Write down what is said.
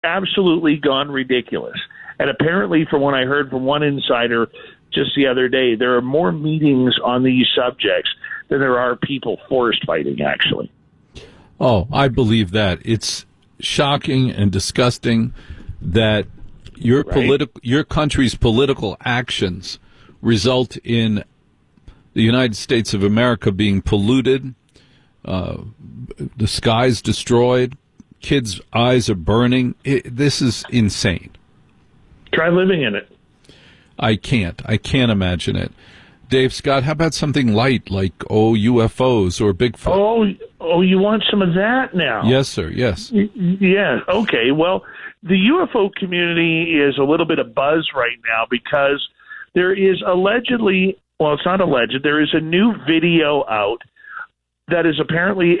absolutely gone ridiculous. And apparently, from what I heard from one insider just the other day, there are more meetings on these subjects than there are people forest fighting, actually. Oh, I believe that. It's shocking and disgusting that your country's political actions result in the United States of America being polluted, the sky's destroyed, kids' eyes are burning. This is insane. Try living in it. I can't imagine it. Dave Scott, how about something light like UFOs or Bigfoot? Oh, you want some of that now? Yes, sir. Yes. Yeah. Okay. Well, the UFO community is a little bit of buzz right now because there is allegedly, well, it's not alleged, there is a new video out that is apparently